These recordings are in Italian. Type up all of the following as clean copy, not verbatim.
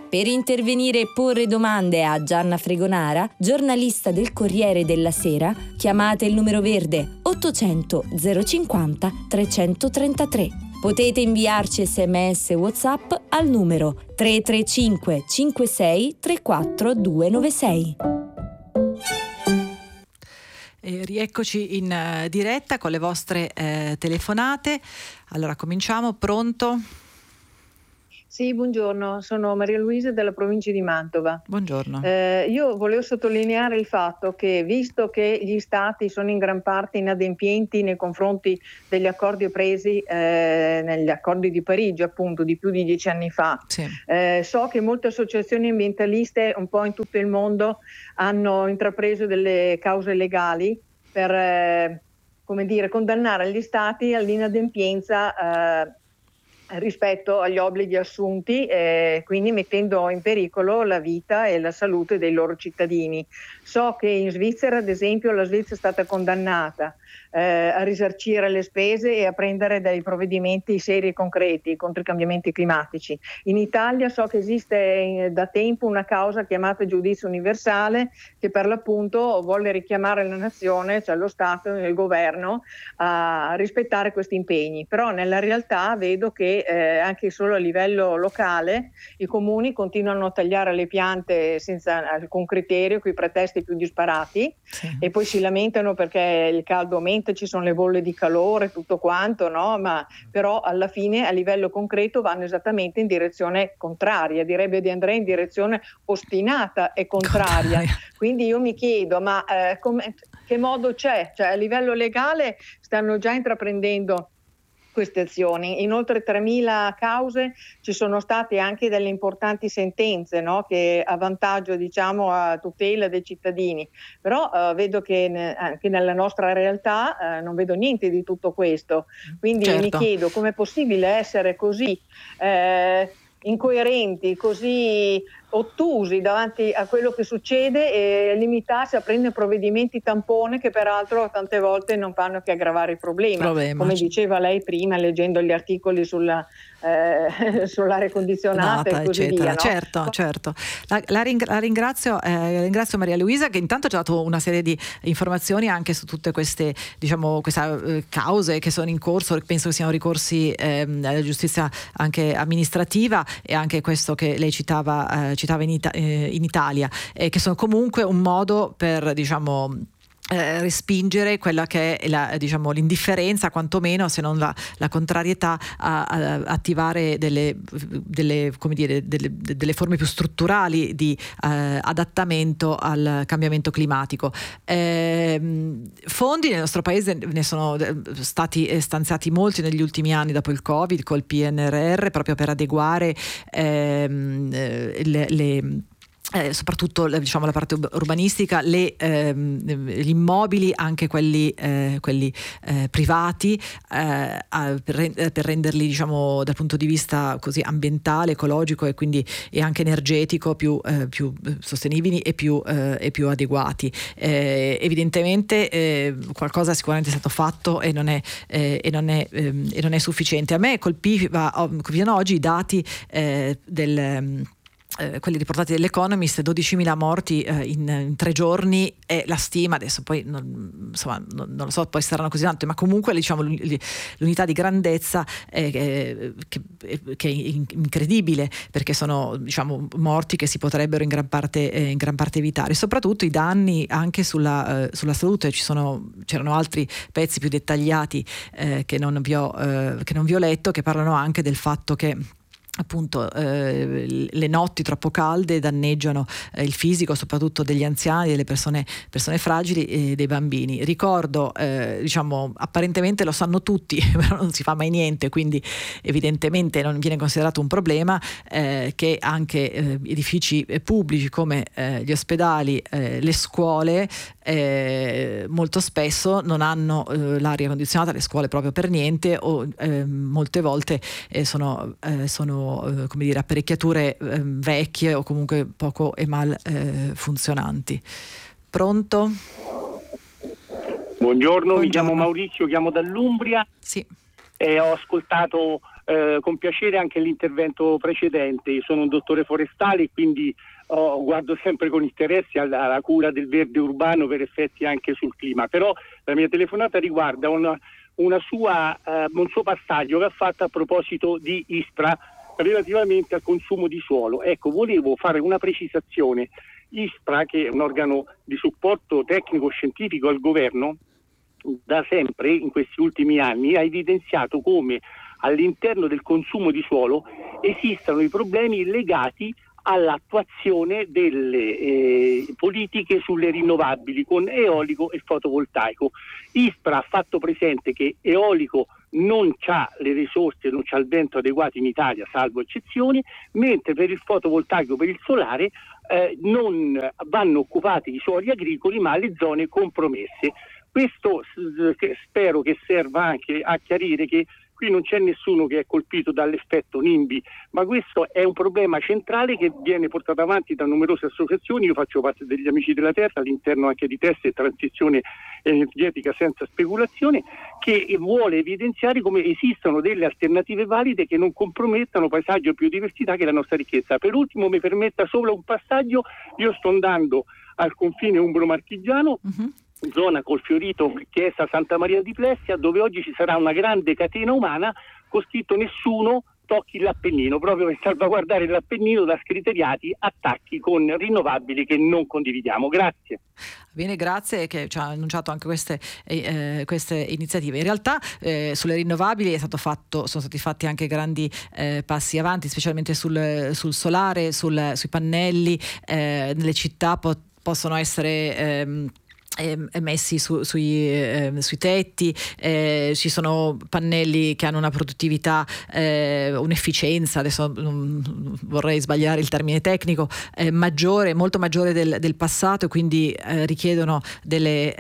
Per intervenire e porre domande a Gianna Fregonara, giornalista del Corriere della Sera, chiamate il numero verde 800 050 333. Potete inviarci SMS e WhatsApp al numero 335 56 34 296. Rieccoci in diretta con le vostre telefonate. Allora cominciamo, pronto? Sì, buongiorno, sono Maria Luisa della provincia di Mantova. Buongiorno. Io volevo sottolineare il fatto che, visto che gli stati sono in gran parte inadempienti nei confronti degli accordi presi negli accordi di Parigi, appunto, di più di 10 anni fa, Sì. So che molte associazioni ambientaliste un po' in tutto il mondo hanno intrapreso delle cause legali per condannare gli stati all'inadempienza rispetto agli obblighi assunti, quindi mettendo in pericolo la vita e la salute dei loro cittadini. So che in Svizzera, ad esempio, la Svizzera è stata condannata a risarcire le spese e a prendere dei provvedimenti seri e concreti contro i cambiamenti climatici. In Italia so che esiste da tempo una causa chiamata giudizio universale che per l'appunto vuole richiamare la nazione, cioè lo Stato e il governo, a rispettare questi impegni. Però nella realtà vedo che anche solo a livello locale i comuni continuano a tagliare le piante senza alcun criterio, con i pretesti più disparati, Sì. e poi si lamentano perché il caldo aumenta, ci sono le bolle di calore, tutto quanto, no? Ma però alla fine a livello concreto vanno esattamente in direzione contraria, direbbe di andare in direzione ostinata e contraria. Quindi io mi chiedo, ma che modo c'è? Cioè a livello legale stanno già intraprendendo queste azioni. In oltre 3.000 cause ci sono state anche delle importanti sentenze, no? Che a vantaggio, diciamo, a tutela dei cittadini. Però vedo che anche nella nostra realtà non vedo niente di tutto questo. Quindi Certo. mi chiedo com'è possibile essere così incoerenti, così ottusi davanti a quello che succede e limitarsi a prendere provvedimenti tampone che peraltro tante volte non fanno che aggravare il problema. Come diceva lei prima leggendo gli articoli sull'aria condizionata e così eccetera. via, no? Certo. La ringrazio Maria Luisa, che intanto ci ha dato una serie di informazioni anche su tutte queste, diciamo, queste cause che sono in corso. Penso che siano ricorsi alla giustizia anche amministrativa, e anche questo che lei citava in Italia, che sono comunque un modo per, diciamo, respingere quella che è l'indifferenza, quantomeno, se non la contrarietà a attivare delle forme più strutturali di adattamento al cambiamento climatico. Fondi nel nostro paese ne sono stati stanziati molti negli ultimi anni dopo il Covid, col PNRR, proprio per adeguare soprattutto, diciamo, la parte urbanistica, gli immobili, anche quelli privati, per renderli, diciamo, dal punto di vista così ambientale, ecologico e quindi anche energetico più sostenibili e più adeguati. Evidentemente qualcosa sicuramente è stato fatto e non è sufficiente. A me colpivano oggi i dati quelli riportati dall'Economist, 12.000 morti in 3 giorni è la stima. Adesso poi non lo so, poi saranno così tanto, ma comunque, diciamo, l'unità di grandezza che è incredibile, perché sono, diciamo, morti che si potrebbero in gran parte evitare. Soprattutto i danni anche sulla salute. C'erano altri pezzi più dettagliati che non vi ho letto, che parlano anche del fatto che, appunto, le notti troppo calde danneggiano il fisico, soprattutto degli anziani, delle persone fragili e dei bambini. Ricordo, diciamo, apparentemente lo sanno tutti, però non si fa mai niente, quindi evidentemente non viene considerato un problema, che anche edifici pubblici come gli ospedali, le scuole, molto spesso non hanno l'aria condizionata, le scuole proprio per niente, o molte volte sono come dire, apparecchiature vecchie o comunque poco e mal funzionanti. Pronto? Buongiorno, mi chiamo Maurizio, chiamo dall'Umbria. Sì. E ho ascoltato con piacere anche l'intervento precedente. Io sono un dottore forestale e quindi guardo sempre con interesse alla cura del verde urbano per effetti anche sul clima, però la mia telefonata riguarda un suo passaggio che ha fatto a proposito di ISPRA relativamente al consumo di suolo. Ecco, volevo fare una precisazione. ISPRA, che è un organo di supporto tecnico-scientifico al governo, da sempre in questi ultimi anni ha evidenziato come all'interno del consumo di suolo esistano i problemi legati all'attuazione delle politiche sulle rinnovabili con eolico e fotovoltaico. ISPRA ha fatto presente che eolico non c'ha le risorse, non c'ha il vento adeguato in Italia, salvo eccezioni, mentre per il fotovoltaico, per il solare, non vanno occupati i suoli agricoli ma le zone compromesse. Questo spero che serva anche a chiarire che qui non c'è nessuno che è colpito dall'effetto NIMBY, ma questo è un problema centrale che viene portato avanti da numerose associazioni. Io faccio parte degli Amici della Terra, all'interno anche di Test e Transizione Energetica Senza Speculazione, che vuole evidenziare come esistono delle alternative valide che non compromettano paesaggio e biodiversità, che è la nostra ricchezza. Per ultimo mi permetta solo un passaggio: io sto andando al confine umbro-marchigiano, zona Colfiorito, chiesa Santa Maria di Plessia, dove oggi ci sarà una grande catena umana con scritto "nessuno tocchi l'Appennino", proprio per salvaguardare l'Appennino da scriteriati attacchi con rinnovabili che non condividiamo. Grazie. Bene, grazie che ci ha annunciato anche queste iniziative. In realtà sulle rinnovabili sono stati fatti anche grandi passi avanti, specialmente sul solare, sui pannelli. Nelle città possono essere messi sui tetti, ci sono pannelli che hanno una produttività, un'efficienza, adesso non vorrei sbagliare il termine tecnico, molto maggiore del passato, e quindi richiedono delle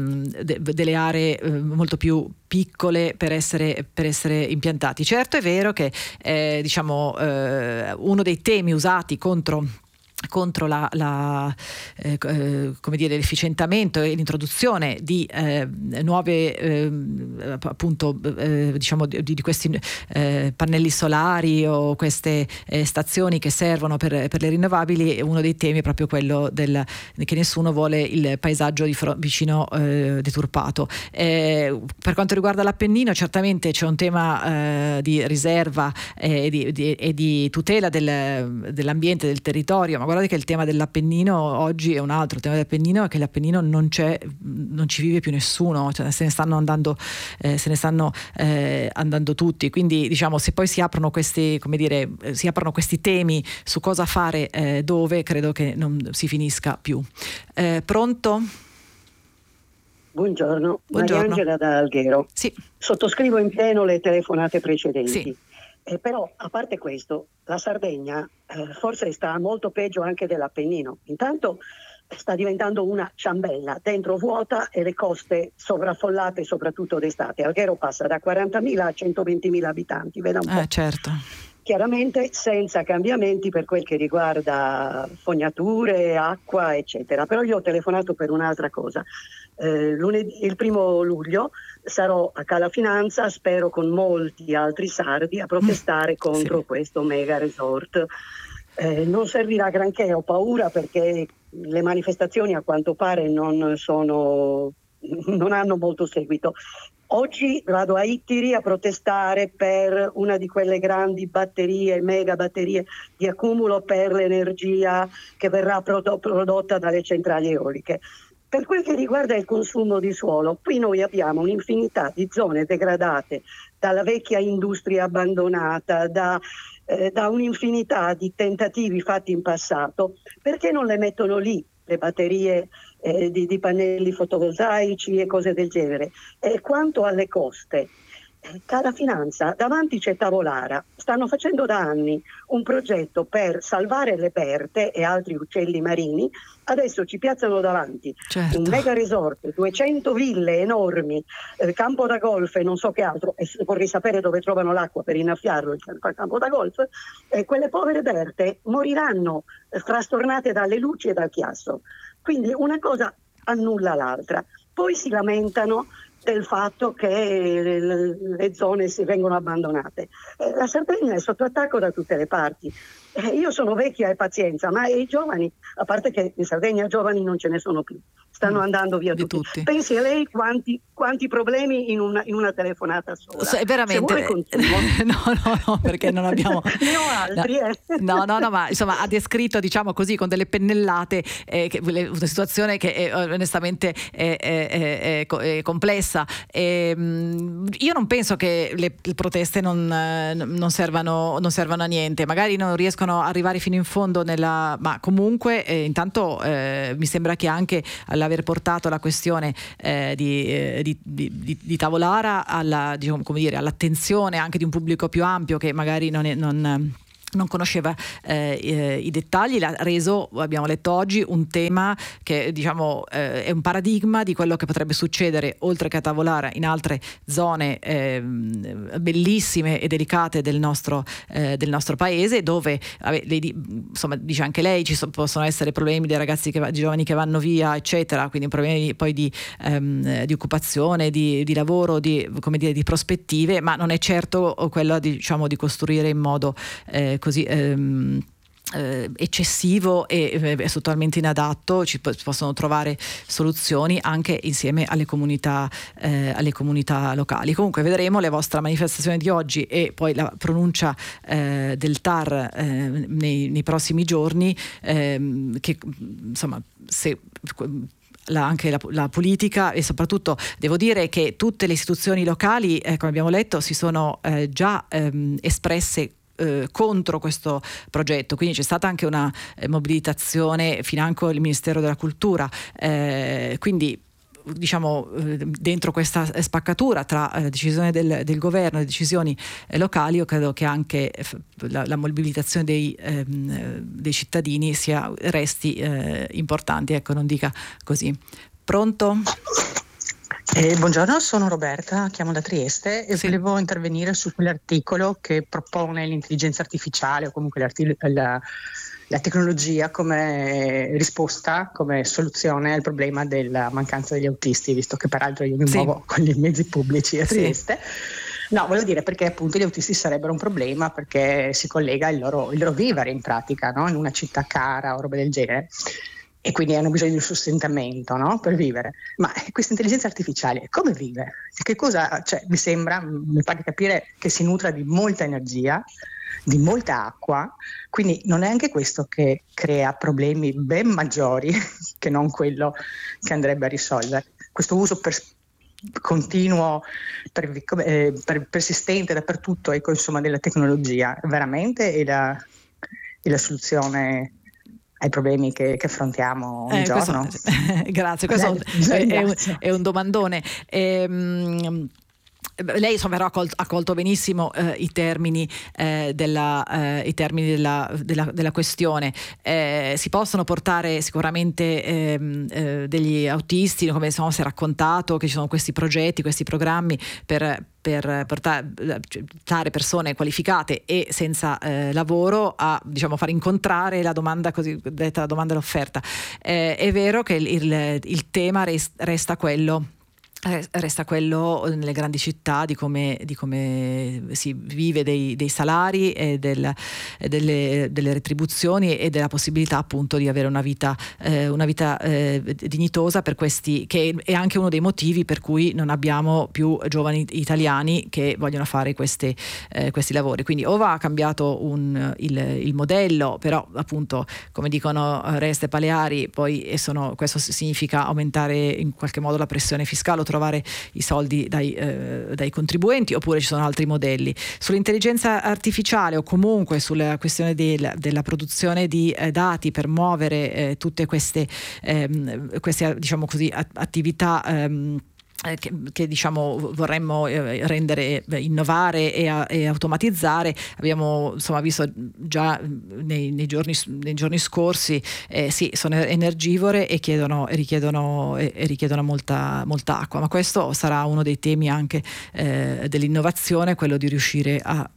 aree molto più piccole per essere impiantati. Certo, è vero che uno dei temi usati contro l'efficientamento e l'introduzione di nuove di questi pannelli solari o queste stazioni che servono per le rinnovabili. Uno dei temi è proprio quello che nessuno vuole il paesaggio vicino deturpato. Per quanto riguarda l'Appennino, certamente c'è un tema di riserva e di tutela dell'ambiente, del territorio, ma guardate che il tema dell'Appennino oggi è un altro. Il tema dell'Appennino è che l'Appennino non ci vive più nessuno, cioè se ne stanno andando tutti. Quindi se poi si aprono questi temi su cosa fare dove, credo che non si finisca più. Pronto? Buongiorno. Mariangela da Alghero. Sì. Sottoscrivo in pieno le telefonate precedenti. Sì. Però, a parte questo, la Sardegna forse sta molto peggio anche dell'Appennino. Intanto sta diventando una ciambella, dentro vuota, e le coste sovraffollate, soprattutto d'estate. Alghero passa da 40.000 a 120.000 abitanti. Veda un po'. Certo. Chiaramente senza cambiamenti per quel che riguarda fognature, acqua, eccetera. Però io ho telefonato per un'altra cosa. Il 1 luglio sarò a Cala Finanza, spero con molti altri sardi, a protestare contro questo mega resort. Non servirà granché, ho paura, perché le manifestazioni a quanto pare non hanno molto seguito. Oggi vado a Ittiri a protestare per una di quelle grandi batterie, mega batterie di accumulo per l'energia che verrà prodotta dalle centrali eoliche. Per quel che riguarda il consumo di suolo, qui noi abbiamo un'infinità di zone degradate dalla vecchia industria abbandonata, da un'infinità di tentativi fatti in passato. Perché non le mettono lì le batterie di pannelli fotovoltaici e cose del genere? Quanto alle coste, Cala Finanza, davanti c'è Tavolara, stanno facendo da anni un progetto per salvare le perte e altri uccelli marini. Adesso ci piazzano davanti un mega resort, 200 ville enormi, campo da golf e non so che altro, e vorrei sapere dove trovano l'acqua per innaffiarlo il campo da golf. Quelle povere perte moriranno frastornate dalle luci e dal chiasso. Quindi una cosa annulla l'altra. Poi si lamentano del fatto che le zone si vengono abbandonate. La Sardegna è sotto attacco da tutte le parti. Io sono vecchia e pazienza, ma i giovani, a parte che in Sardegna giovani non ce ne sono più, stanno andando via tutti. Pensi a lei quanti problemi in una telefonata sola. È veramente. Se vuole continuo. No, perché non abbiamo. Ne ho altri. No, ma insomma ha descritto, diciamo così, con delle pennellate una situazione che onestamente è complessa. Io non penso che le proteste non servano a niente, magari non riescono a arrivare fino in fondo ma comunque intanto mi sembra che anche all'aver portato la questione di Tavolara diciamo, come dire, all'attenzione anche di un pubblico più ampio che magari non conosceva i dettagli, l'ha reso, abbiamo letto oggi, un tema che diciamo è un paradigma di quello che potrebbe succedere oltre che a Tavolara in altre zone bellissime e delicate del nostro paese, dove insomma dice anche lei possono essere problemi dei ragazzi di giovani che vanno via eccetera, quindi problemi poi di occupazione, di lavoro, come dire, di prospettive, ma non è certo quello diciamo di costruire in modo così eccessivo e totalmente inadatto. Ci possono trovare soluzioni anche insieme alle comunità locali. Comunque vedremo la vostra manifestazione di oggi e poi la pronuncia del TAR nei prossimi giorni, che insomma se anche la politica, e soprattutto devo dire che tutte le istituzioni locali, come abbiamo letto, si sono già espresse contro questo progetto, quindi c'è stata anche una mobilitazione financo il Ministero della Cultura, quindi diciamo dentro questa spaccatura tra la decisione del governo e le decisioni locali, io credo che anche la mobilitazione dei cittadini resti importante, ecco, non dica così. Pronto? Buongiorno, sono Roberta, chiamo da Trieste e volevo intervenire su quell'articolo che propone l'intelligenza artificiale o comunque la tecnologia come risposta, come soluzione al problema della mancanza degli autisti, visto che peraltro io mi muovo con i mezzi pubblici a Trieste. No, voglio dire perché appunto gli autisti sarebbero un problema, perché si collega il loro vivere in pratica, no? In una città cara o roba del genere. E quindi hanno bisogno di un sostentamento, no? Per vivere. Ma questa intelligenza artificiale come vive? Che cosa, mi pare capire che si nutra di molta energia, di molta acqua, quindi non è anche questo che crea problemi ben maggiori che non quello che andrebbe a risolvere. Questo uso continuo, persistente dappertutto, ecco, insomma, della tecnologia, veramente è la soluzione ai problemi che affrontiamo ogni giorno. Grazie, questo è un domandone. Lei insomma ha colto benissimo i termini della questione. Si possono portare sicuramente degli autisti, come si è raccontato che ci sono questi progetti, questi programmi per portare persone qualificate e senza lavoro a, diciamo, far incontrare la domanda cosiddetta, la domanda e l'offerta. È vero che il tema resta quello nelle grandi città di come si vive dei salari e delle retribuzioni e della possibilità appunto di avere una vita dignitosa, per questi, che è anche uno dei motivi per cui non abbiamo più giovani italiani che vogliono fare questi lavori. Quindi o va cambiato il modello, però appunto come dicono Reste Paleari, poi questo significa aumentare in qualche modo la pressione fiscale, trovare i soldi dai contribuenti, oppure ci sono altri modelli. Sull'intelligenza artificiale o comunque sulla questione della produzione di dati per muovere tutte queste diciamo così attività che diciamo vorremmo innovare e automatizzare. Abbiamo insomma visto già nei giorni scorsi sono energivore e richiedono molta acqua, ma questo sarà uno dei temi anche dell'innovazione, quello di riuscire a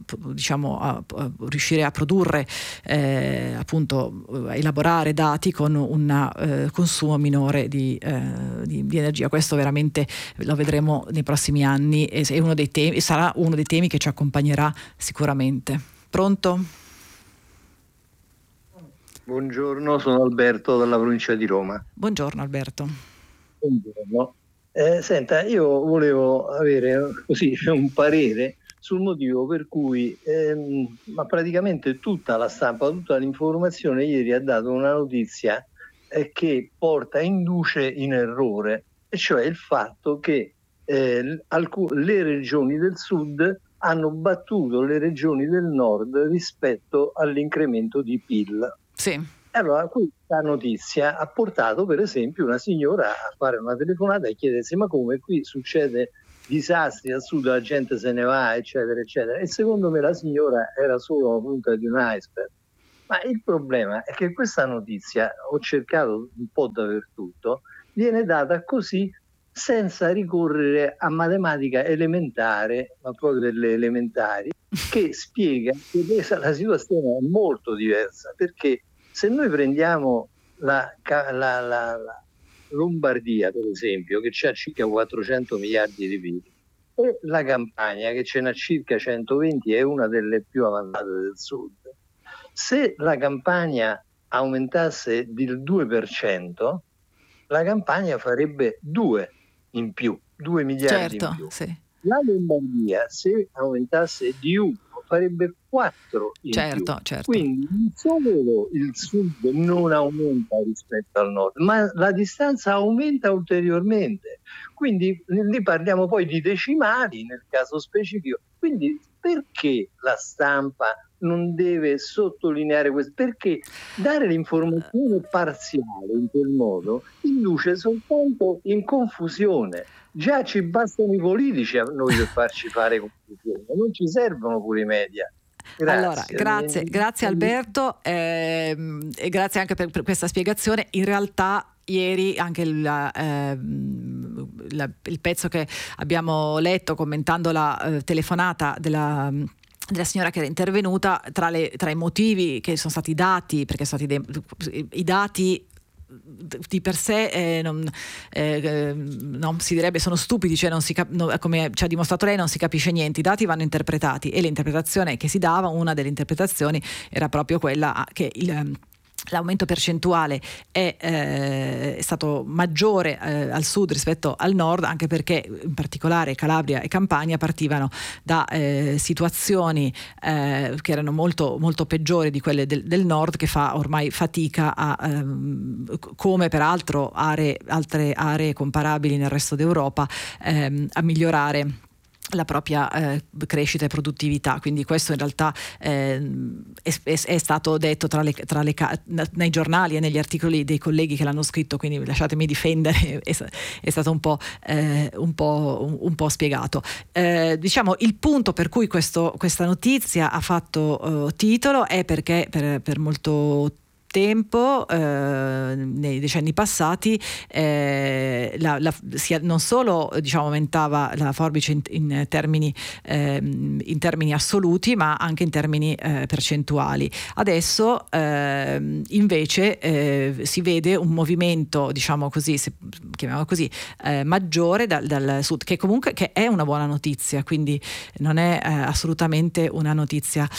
produrre appunto elaborare dati con un consumo minore di energia. Questo veramente lo vedremo nei prossimi anni e sarà uno dei temi che ci accompagnerà sicuramente. Pronto? Buongiorno, sono Alberto dalla provincia di Roma. Buongiorno Alberto. Buongiorno. Senta, io volevo avere così un parere sul motivo per cui ma praticamente tutta la stampa, tutta l'informazione ieri ha dato una notizia che induce in errore, e cioè il fatto che le regioni del sud hanno battuto le regioni del nord rispetto all'incremento di PIL. Sì. Allora, questa notizia ha portato per esempio una signora a fare una telefonata e chiedersi: ma come qui succede disastri al sud, la gente se ne va, eccetera, eccetera. E secondo me la signora era solo la punta di un iceberg. Ma il problema è che questa notizia, ho cercato un po' dappertutto, viene data così senza ricorrere a matematica elementare, ma proprio delle elementari, che spiega che la situazione è molto diversa, perché se noi prendiamo la Lombardia, per esempio, che ha circa 400 miliardi di PIL, e la Campania, che ce n'ha circa 120, è una delle più avanzate del sud. Se la Campania aumentasse del 2%, la Campania farebbe 2 in più, 2 miliardi in più. Sì. La Lombardia, se aumentasse di 1, farebbe 4 in più. Certo. Quindi non solo il sud non aumenta rispetto al nord, ma la distanza aumenta ulteriormente. Quindi lì parliamo poi di decimali nel caso specifico. Quindi perché la stampa non deve sottolineare questo? Perché dare l'informazione parziale in quel modo induce soltanto in confusione. Già ci bastano i politici a noi per farci fare confusione, non ci servono pure i media. Grazie. Allora, grazie Alberto, e grazie anche per questa spiegazione. In realtà ieri anche il pezzo che abbiamo letto commentando la telefonata della signora che era intervenuta, tra i motivi che sono stati dati, perché sono stati i dati di per sé non si direbbe sono stupidi, cioè come ci ha dimostrato lei non si capisce niente, i dati vanno interpretati e l'interpretazione che si dava, una delle interpretazioni era proprio quella che l'aumento percentuale è stato maggiore al sud rispetto al nord, anche perché in particolare Calabria e Campania partivano da situazioni che erano molto, molto peggiori di quelle del nord, che fa ormai fatica come peraltro altre aree comparabili nel resto d'Europa a migliorare la propria crescita e produttività. Quindi questo in realtà è stato detto nei giornali e negli articoli dei colleghi che l'hanno scritto, quindi lasciatemi difendere, è stato un po' spiegato. Diciamo il punto per cui questa notizia ha fatto titolo è perché per molto tempo nei decenni passati non solo aumentava la forbice in termini assoluti, ma anche in termini percentuali. Adesso invece si vede un movimento, diciamo così, se chiamiamolo così, maggiore dal sud, che comunque è una buona notizia, quindi non è assolutamente una notizia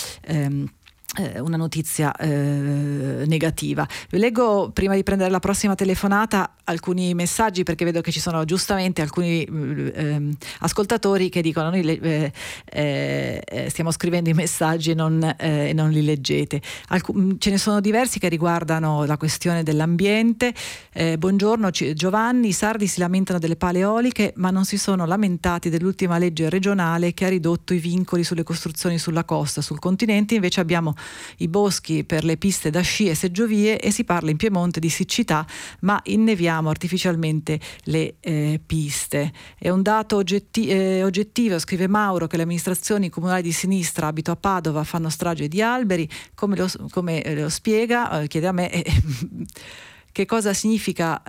negativa. Vi leggo, prima di prendere la prossima telefonata, alcuni messaggi, perché vedo che ci sono giustamente alcuni ascoltatori che dicono: noi stiamo scrivendo i messaggi e non li leggete. Ce ne sono diversi che riguardano la questione dell'ambiente. Buongiorno Giovanni, i sardi si lamentano delle pale eoliche, ma non si sono lamentati dell'ultima legge regionale che ha ridotto i vincoli sulle costruzioni sulla costa. Sul continente invece abbiamo i boschi per le piste da sci e seggiovie, e si parla in Piemonte di siccità, ma inneviamo artificialmente le piste. È un dato oggettivo, scrive Mauro, che le amministrazioni comunali di sinistra, abito a Padova, fanno strage di alberi. Come lo spiega, chiede a me, che cosa significa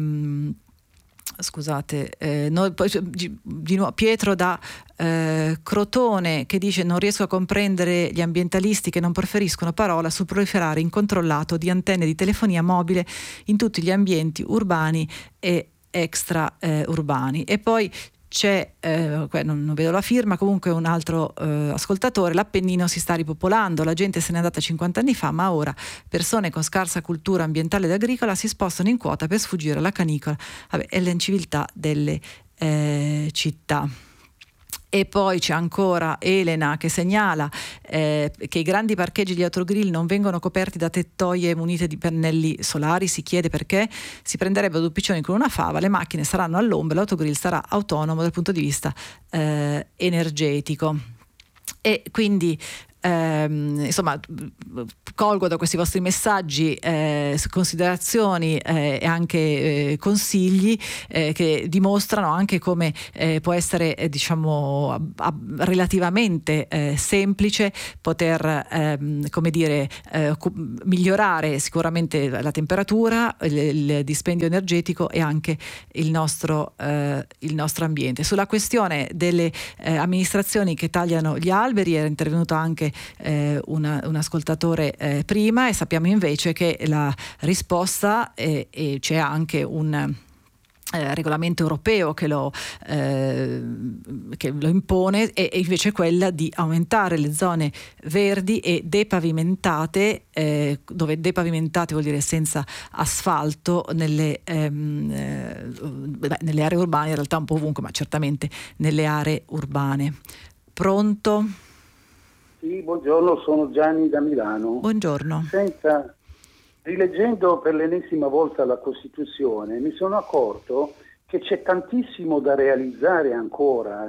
scusate, di nuovo Pietro da Crotone, che dice: non riesco a comprendere gli ambientalisti che non preferiscono parola sul proliferare incontrollato di antenne di telefonia mobile in tutti gli ambienti urbani e extra urbani. E poi c'è, non vedo la firma, comunque un altro ascoltatore: l'Appennino si sta ripopolando, la gente se n'è andata 50 anni fa, ma ora persone con scarsa cultura ambientale ed agricola si spostano in quota per sfuggire alla canicola e l'inciviltà delle città. E poi c'è ancora Elena che segnala che i grandi parcheggi di autogrill non vengono coperti da tettoie munite di pannelli solari. Si chiede perché. Si prenderebbe due piccioni con una fava, le macchine saranno all'ombra, l'autogrill sarà autonomo dal punto di vista energetico. E quindi insomma, colgo da questi vostri messaggi considerazioni e anche consigli che dimostrano anche come può essere relativamente semplice poter migliorare sicuramente la temperatura, il dispendio energetico e anche il nostro ambiente. Sulla questione delle amministrazioni che tagliano gli alberi era intervenuto anche un ascoltatore prima, e sappiamo invece che la risposta e c'è anche un regolamento europeo che lo impone, e invece quella di aumentare le zone verdi e depavimentate, dove depavimentate vuol dire senza asfalto, nelle aree urbane, in realtà un po' ovunque, ma certamente nelle aree urbane. Pronto? Sì, buongiorno, sono Gianni da Milano. Buongiorno. Senta, rileggendo per l'ennesima volta la Costituzione, mi sono accorto che c'è tantissimo da realizzare ancora.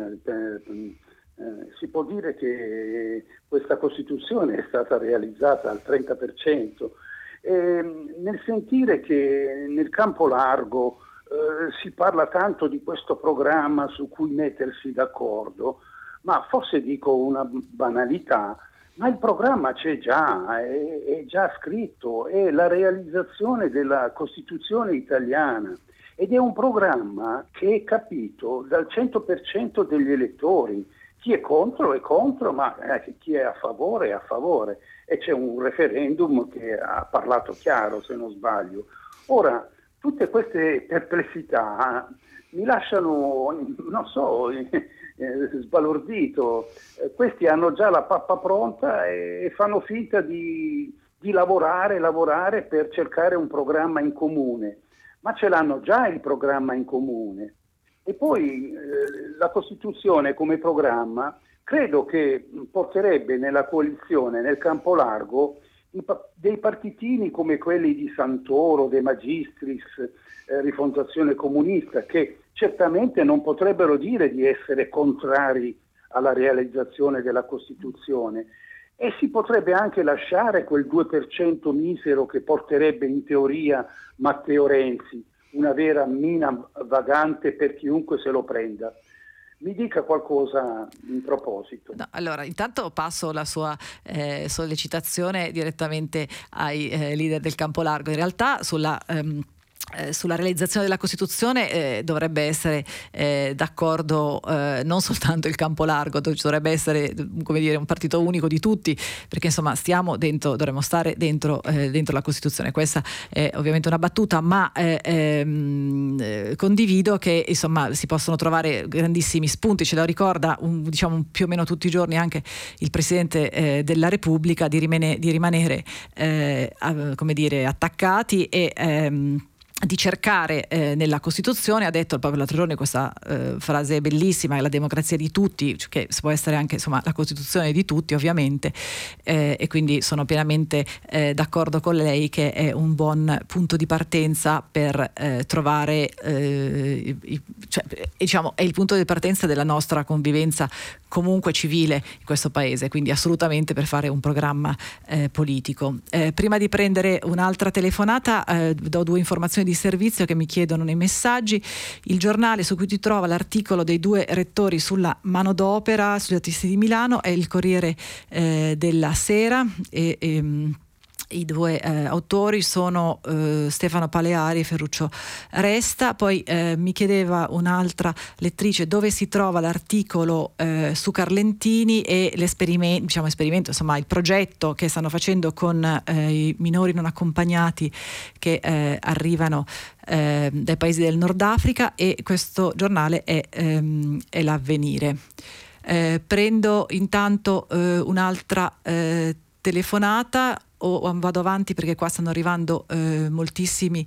Si può dire che questa Costituzione è stata realizzata al 30%. Nel sentire che nel campo largo si parla tanto di questo programma su cui mettersi d'accordo, ma forse dico una banalità, ma il programma c'è già, è già scritto, è la realizzazione della Costituzione italiana, ed è un programma che è capito dal 100% degli elettori. Chi è contro è contro, ma chi è a favore è a favore, e c'è un referendum che ha parlato chiaro, se non sbaglio. Ora, tutte queste perplessità mi lasciano, non so, sbalordito. Questi hanno già la pappa pronta e fanno finta di lavorare per cercare un programma in comune, ma ce l'hanno già il programma in comune. E poi la Costituzione come programma credo che porterebbe nella coalizione, nel campo largo, dei partitini come quelli di Santoro, De Magistris, Rifondazione Comunista, che certamente non potrebbero dire di essere contrari alla realizzazione della Costituzione, e si potrebbe anche lasciare quel 2% misero che porterebbe in teoria Matteo Renzi, una vera mina vagante per chiunque se lo prenda. Mi dica qualcosa in proposito. No, allora, intanto passo la sua sollecitazione direttamente ai leader del campo largo. In realtà sulla realizzazione della Costituzione dovrebbe essere d'accordo non soltanto il campo largo, dovrebbe essere, come dire, un partito unico di tutti, perché insomma dovremmo stare dentro la Costituzione. Questa è ovviamente una battuta, ma condivido che insomma si possono trovare grandissimi spunti. Ce lo ricorda più o meno tutti i giorni anche il Presidente della Repubblica, di rimanere come dire, attaccati e di cercare nella Costituzione, ha detto proprio l'altro giorno questa frase bellissima, è la democrazia di tutti, che può essere anche insomma la Costituzione di tutti ovviamente, e quindi sono pienamente d'accordo con lei che è un buon punto di partenza per trovare è il punto di partenza della nostra convivenza comunque civile in questo paese, quindi assolutamente per fare un programma politico. Prima di prendere un'altra telefonata do due informazioni di servizio che mi chiedono nei messaggi. Il giornale su cui ti trova l'articolo dei due rettori sulla manodopera sugli artisti di Milano è il Corriere della Sera, I due autori sono Stefano Paleari e Ferruccio Resta. Poi mi chiedeva un'altra lettrice dove si trova l'articolo su Carlentini e l'esperimento, insomma il progetto che stanno facendo con i minori non accompagnati che arrivano dai paesi del Nord Africa, e questo giornale è l'Avvenire. Prendo intanto un'altra telefonata o vado avanti, perché qua stanno arrivando moltissimi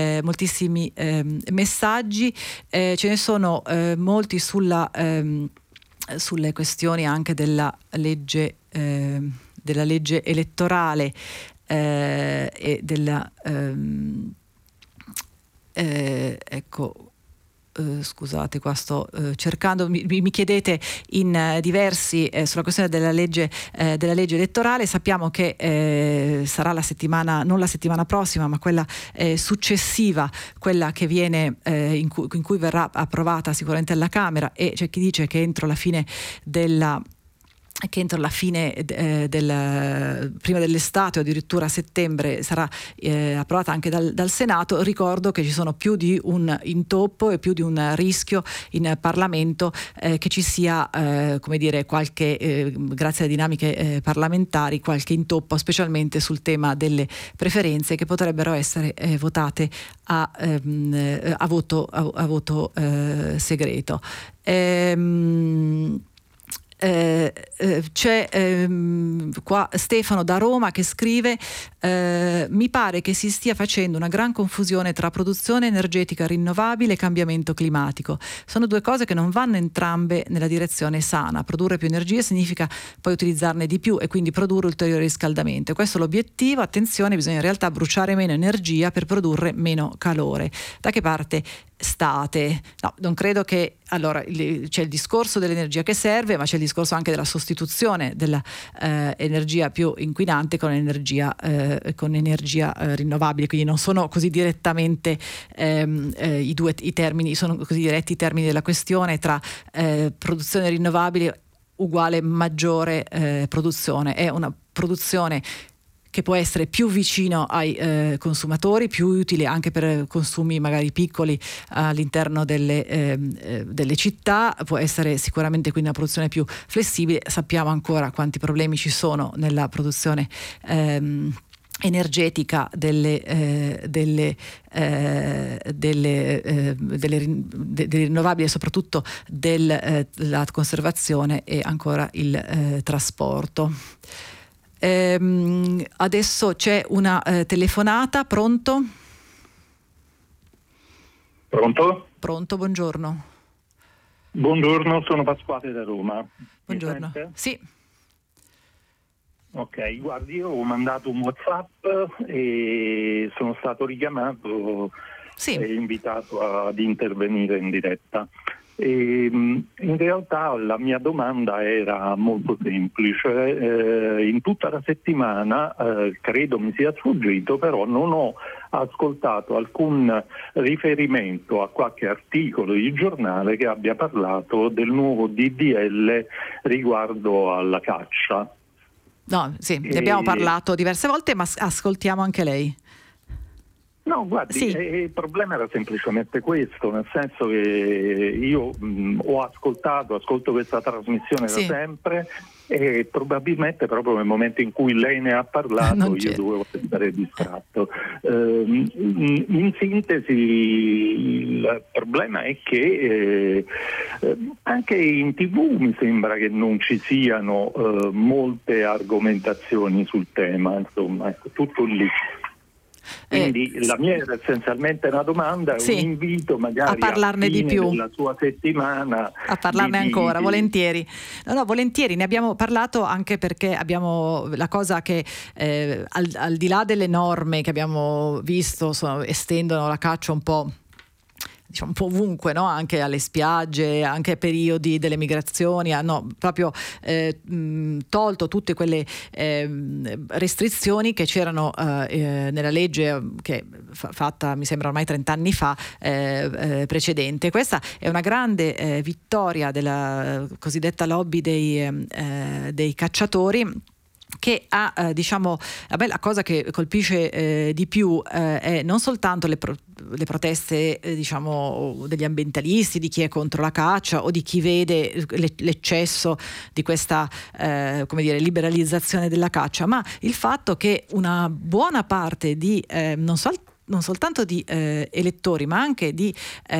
messaggi. Ce ne sono molti sulle questioni anche della legge elettorale e della ecco. Scusate, qua sto cercando, mi chiedete in diversi sulla questione della legge elettorale. Sappiamo che sarà la settimana, non la settimana prossima, ma quella successiva, quella che viene in cui verrà approvata sicuramente alla Camera, e c'è chi dice che entro la fine prima dell'estate o addirittura a settembre sarà approvata anche dal Senato. Ricordo che ci sono più di un intoppo e più di un rischio in Parlamento che ci sia qualche grazie alle dinamiche parlamentari, qualche intoppo, specialmente sul tema delle preferenze, che potrebbero essere votate a voto segreto. C'è qua Stefano da Roma che scrive: mi pare che si stia facendo una gran confusione tra produzione energetica rinnovabile e cambiamento climatico. Sono due cose che non vanno entrambe nella direzione sana. Produrre più energia significa poi utilizzarne di più e quindi produrre ulteriore riscaldamento. Questo è l'obiettivo. Attenzione, bisogna in realtà bruciare meno energia per produrre meno calore. Da che parte state? No, non credo che c'è il discorso dell'energia che serve, ma c'è il discorso anche della sostituzione dell'energia più inquinante con energia rinnovabile, quindi non sono così direttamente i termini, sono così diretti i termini della questione tra produzione rinnovabile uguale maggiore produzione. È una produzione che può essere più vicino ai consumatori, più utile anche per consumi magari piccoli all'interno delle città, può essere sicuramente quindi una produzione più flessibile. Sappiamo ancora quanti problemi ci sono nella produzione energetica delle rinnovabili, e soprattutto della conservazione e ancora il trasporto. Adesso c'è una telefonata. Pronto? Pronto, buongiorno. Buongiorno, sono Pasquale da Roma. Buongiorno. Sì. Ok, guardi, io ho mandato un WhatsApp e sono stato richiamato e invitato ad intervenire in diretta. E in realtà la mia domanda era molto semplice. In tutta la settimana credo mi sia sfuggito, però non ho ascoltato alcun riferimento a qualche articolo di giornale che abbia parlato del nuovo DDL riguardo alla caccia. No, sì, ne abbiamo parlato diverse volte, ma ascoltiamo anche lei. No, guardi, il problema era semplicemente questo, nel senso che io ascolto questa trasmissione da sempre, e probabilmente proprio nel momento in cui lei ne ha parlato io dovevo essere distratto. In sintesi, il problema è che anche in TV mi sembra che non ci siano molte argomentazioni sul tema, insomma, ecco, tutto lì. Quindi la mia era essenzialmente una domanda, un invito magari a parlarne di più della sua settimana, a parlarne ancora, volentieri. No, volentieri, ne abbiamo parlato anche perché abbiamo la cosa che al di là delle norme che abbiamo visto estendono la caccia un po' ovunque, no? Anche alle spiagge, anche ai periodi delle migrazioni, hanno proprio tolto tutte quelle restrizioni che c'erano nella legge che fatta mi sembra ormai 30 anni fa precedente. Questa è una grande vittoria della cosiddetta lobby dei cacciatori, che ha diciamo, la cosa che colpisce di più è non soltanto le proteste diciamo degli ambientalisti, di chi è contro la caccia o di chi vede l'eccesso di questa liberalizzazione della caccia, ma il fatto che una buona parte di non soltanto di elettori, ma anche di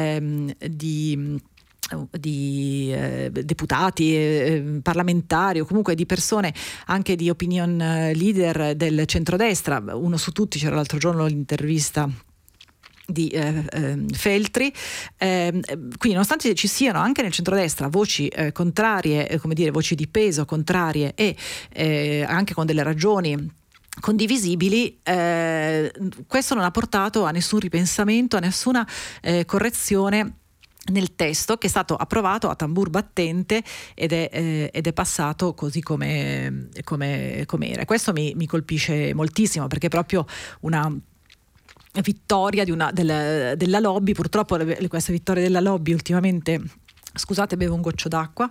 deputati, parlamentari o comunque di persone anche di opinion leader del centrodestra. Uno su tutti, c'era l'altro giorno l'intervista di Feltri, quindi nonostante ci siano anche nel centrodestra voci contrarie, voci di peso contrarie e anche con delle ragioni condivisibili, questo non ha portato a nessun ripensamento, a nessuna correzione nel testo, che è stato approvato a tambur battente ed è passato così come era. Questo mi colpisce moltissimo, perché è proprio una vittoria della lobby. Purtroppo questa vittoria della lobby ultimamente, scusate, bevo un goccio d'acqua,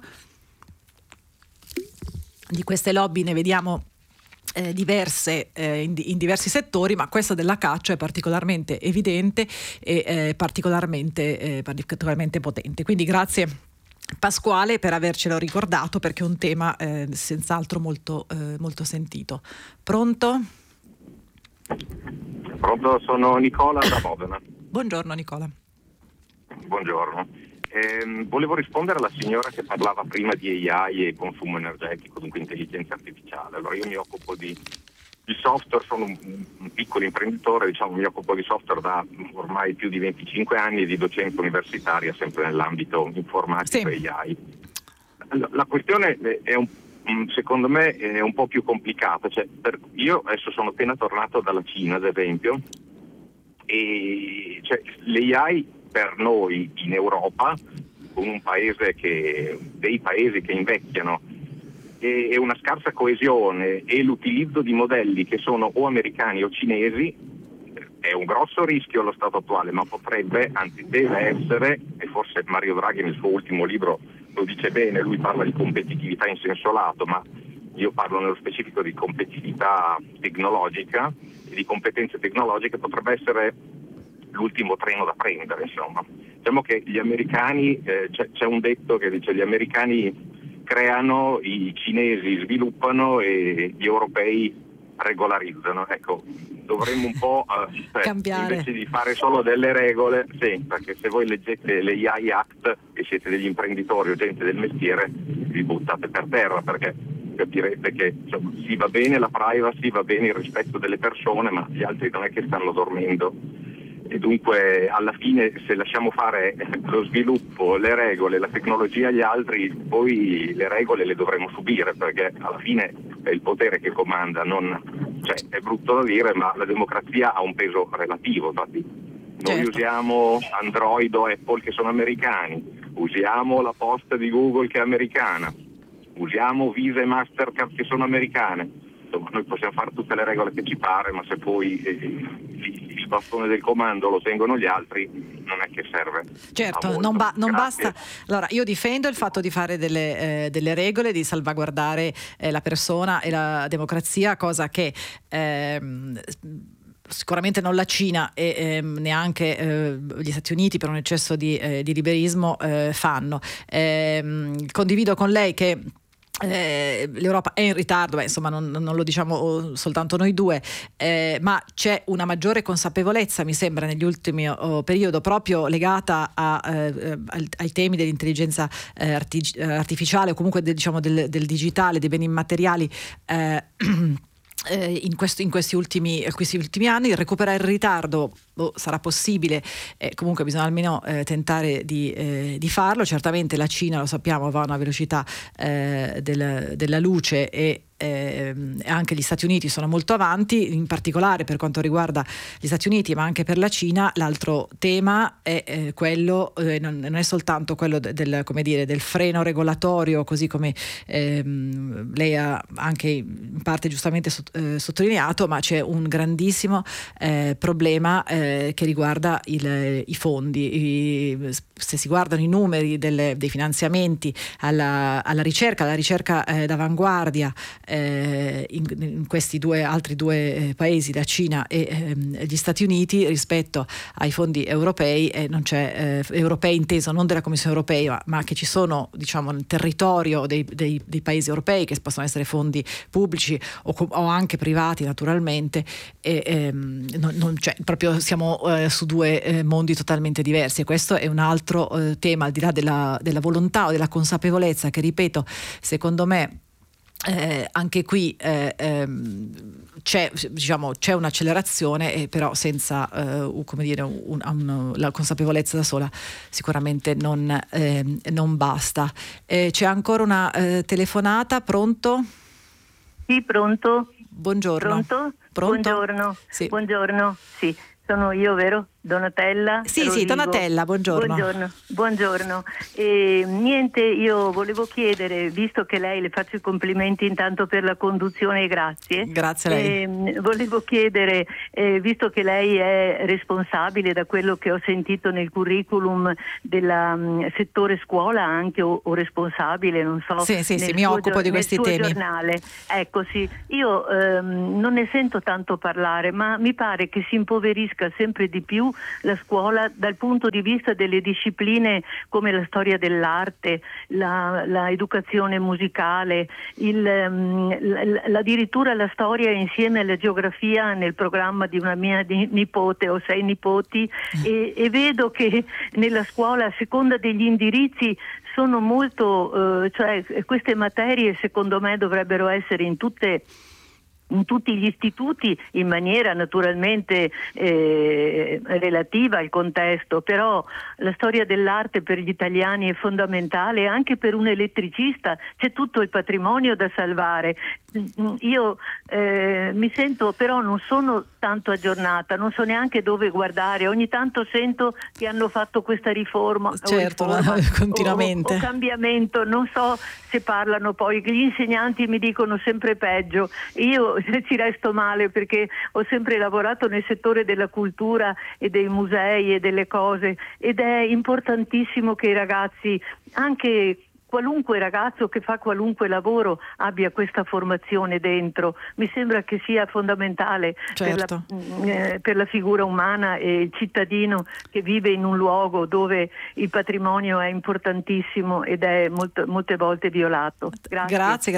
di queste lobby ne vediamo diverse in diversi settori, ma questa della caccia è particolarmente evidente e particolarmente potente. Quindi grazie Pasquale per avercelo ricordato, perché è un tema senz'altro molto sentito. Pronto? Pronto, sono Nicola da Modena. Buongiorno Nicola. Buongiorno. Volevo rispondere alla signora che parlava prima di AI e consumo energetico, dunque intelligenza artificiale. Allora, io mi occupo di software, sono un piccolo imprenditore, mi occupo di software da ormai più di 25 anni e di docenza universitaria sempre nell'ambito informatico e AI. La questione è secondo me è un po' più complicata. Io adesso sono appena tornato dalla Cina, ad esempio, e l'AI per noi in Europa, con dei paesi che invecchiano e una scarsa coesione e l'utilizzo di modelli che sono o americani o cinesi, è un grosso rischio allo stato attuale, ma potrebbe, anzi deve essere, e forse Mario Draghi nel suo ultimo libro lo dice bene, lui parla di competitività in senso lato, ma io parlo nello specifico di competitività tecnologica e di competenze tecnologiche, potrebbe essere l'ultimo treno da prendere, insomma. Diciamo che gli americani, c'è un detto che dice: gli americani creano, i cinesi sviluppano e gli europei regolarizzano. Ecco, dovremmo un po' cambiare, invece di fare solo delle regole, sì, perché se voi leggete le AI Act e siete degli imprenditori o gente del mestiere, vi buttate per terra, perché capirete che sì, va bene la privacy, va bene il rispetto delle persone, ma gli altri non è che stanno dormendo. E dunque alla fine, se lasciamo fare lo sviluppo, le regole, la tecnologia agli altri, poi le regole le dovremo subire, perché alla fine è il potere che comanda, è brutto da dire, ma la democrazia ha un peso relativo. Infatti noi usiamo Android o Apple che sono americani, usiamo la posta di Google che è americana, usiamo Visa e Mastercard che sono americane. Insomma, noi possiamo fare tutte le regole che ci pare, ma se poi il bastone del comando lo tengono gli altri, non è che serve. Certo, non basta. Allora, io difendo il fatto di fare delle regole, di salvaguardare la persona e la democrazia, cosa che sicuramente non la Cina e neanche gli Stati Uniti, per un eccesso di liberismo, fanno. Condivido con lei che l'Europa è in ritardo, non lo diciamo soltanto noi due, ma c'è una maggiore consapevolezza, mi sembra, negli ultimi periodo, proprio legata ai temi dell'intelligenza artificiale o comunque del digitale, dei beni immateriali. In questi ultimi anni recuperare il ritardo sarà possibile, comunque bisogna almeno tentare di farlo. Certamente la Cina, lo sappiamo, va a una velocità della luce e anche gli Stati Uniti sono molto avanti, in particolare per quanto riguarda gli Stati Uniti, ma anche per la Cina. L'altro tema è quello, non è soltanto quello del freno regolatorio, così come lei ha anche in parte giustamente sottolineato, ma c'è un grandissimo problema che riguarda i fondi. Se si guardano i numeri dei finanziamenti alla ricerca d'avanguardia in questi altri due paesi, la Cina e gli Stati Uniti, rispetto ai fondi europei, non c'è europei inteso non della Commissione europea, ma che ci sono, diciamo, nel territorio dei paesi europei, che possono essere fondi pubblici o anche privati naturalmente, non c'è, proprio siamo su due mondi totalmente diversi, e questo è un altro tema, al di là della volontà o della consapevolezza, che ripeto, secondo me anche qui c'è un'accelerazione, però senza come dire, la consapevolezza da sola sicuramente non basta. C'è ancora una telefonata. Pronto? Sì, pronto. Buongiorno. Pronto? Buongiorno. Sì. Buongiorno. Sì, sono io, vero? Donatella? Sì, Donatella, buongiorno. Buongiorno. Niente, io volevo chiedere, visto che lei, le faccio i complimenti intanto per la conduzione, grazie. Grazie a lei. Volevo chiedere, visto che lei è responsabile, da quello che ho sentito nel curriculum, del settore scuola anche, o responsabile, non so. Sì, mi occupo di questi temi. Giornale. Ecco, sì, io non ne sento tanto parlare, ma mi pare che si impoverisca sempre di più la scuola dal punto di vista delle discipline come la storia dell'arte, la educazione musicale, addirittura la storia insieme alla geografia nel programma di una mia nipote, ho 6 nipoti, e vedo che nella scuola, a seconda degli indirizzi, sono molto, cioè queste materie secondo me dovrebbero essere in tutti gli istituti, in maniera naturalmente relativa al contesto, però la storia dell'arte per gli italiani è fondamentale, anche per un elettricista c'è tutto il patrimonio da salvare. Io mi sento, però non sono tanto aggiornata, non so neanche dove guardare, ogni tanto sento che hanno fatto questa riforma, certo, continuamente o cambiamento, non so se parlano, poi gli insegnanti mi dicono sempre peggio, io ci resto male perché ho sempre lavorato nel settore della cultura e dei musei e delle cose, ed è importantissimo che i ragazzi, anche qualunque ragazzo che fa qualunque lavoro, abbia questa formazione dentro. Mi sembra che sia fondamentale, certo, per la figura umana e il cittadino che vive in un luogo dove il patrimonio è importantissimo ed è molte volte violato. Grazie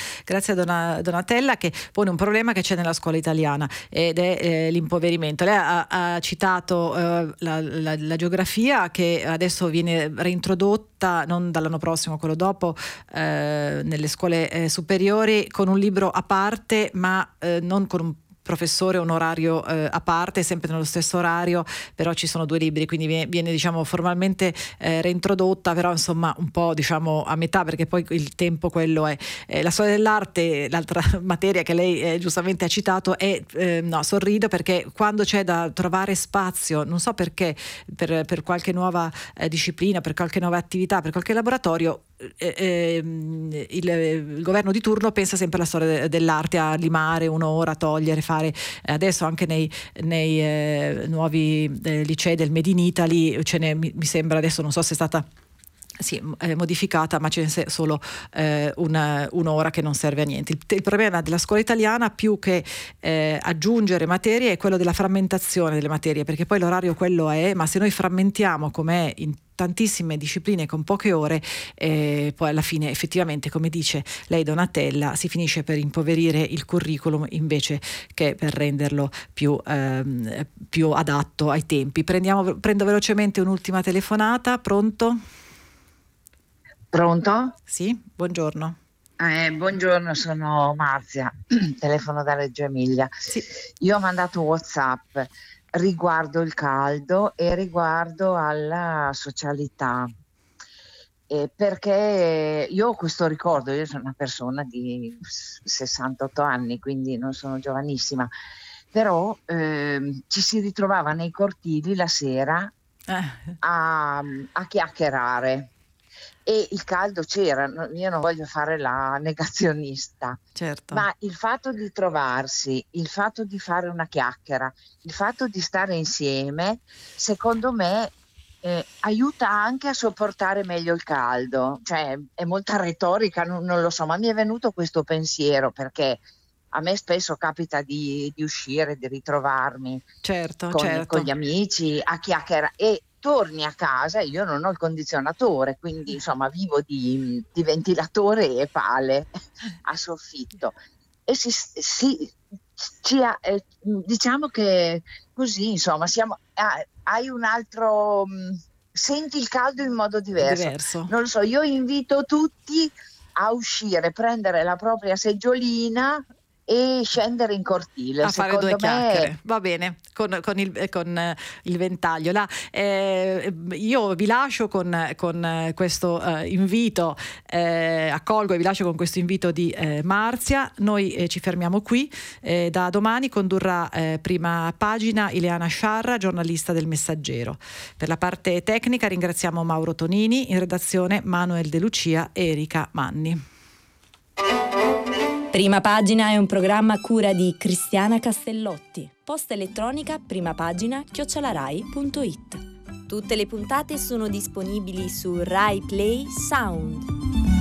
a Donatella, che pone un problema che c'è nella scuola italiana, ed è l'impoverimento. Lei ha citato la geografia, che adesso viene reintrodotta, non dall'anno prossimo, quello dopo, nelle scuole superiori, con un libro a parte, ma non con un professore onorario a parte, sempre nello stesso orario, però ci sono 2 libri, quindi viene diciamo formalmente reintrodotta, però insomma un po' diciamo a metà, perché poi il tempo quello è. La storia dell'arte, l'altra materia che lei giustamente ha citato, sorrido perché quando c'è da trovare spazio, non so perché, per qualche nuova disciplina, per qualche nuova attività, per qualche laboratorio, il governo di turno pensa sempre alla storia dell'arte, a limare un'ora, togliere, fare. Adesso anche nei nuovi licei del Made in Italy mi sembra, adesso non so se è stata modificata, ma c'è solo un'ora che non serve a niente. Il problema della scuola italiana, più che aggiungere materie, è quello della frammentazione delle materie, perché poi l'orario quello è, ma se noi frammentiamo com'è in tantissime discipline con poche ore, poi alla fine effettivamente, come dice lei Donatella, si finisce per impoverire il curriculum invece che per renderlo più adatto ai tempi. Prendo velocemente un'ultima telefonata. Pronto? Pronto? Sì, buongiorno. Buongiorno, sono Marzia, telefono da Reggio Emilia. Sì. Io ho mandato WhatsApp riguardo il caldo e riguardo alla socialità, perché io ho questo ricordo, io sono una persona di 68 anni, quindi non sono giovanissima, però ci si ritrovava nei cortili la sera a chiacchierare. e il caldo c'era, io non voglio fare la negazionista, certo. Ma il fatto di trovarsi, il fatto di fare una chiacchiera, il fatto di stare insieme, secondo me aiuta anche a sopportare meglio il caldo. Cioè, è molta retorica, non lo so, ma mi è venuto questo pensiero, perché a me spesso capita di uscire, di ritrovarmi con gli amici a chiacchierare, e torni a casa e io non ho il condizionatore, quindi insomma vivo di ventilatore e pale a soffitto, e diciamo che così, insomma, hai un altro, senti il caldo in modo diverso. Non lo so, io invito tutti a uscire, prendere la propria seggiolina e scendere in cortile, a fare due chiacchiere, va bene, con il ventaglio là. Io vi lascio con questo invito, accolgo e vi lascio con questo invito di Marzia. Noi ci fermiamo qui. Da domani condurrà Prima Pagina Ileana Sciarra, giornalista del Messaggero. Per la parte tecnica ringraziamo Mauro Tonini, in redazione Manuel De Lucia e Erika Manni. Prima Pagina è un programma a cura di Cristiana Castellotti. Posta elettronica primapagina@rai.it. Tutte le puntate sono disponibili su Rai Play Sound.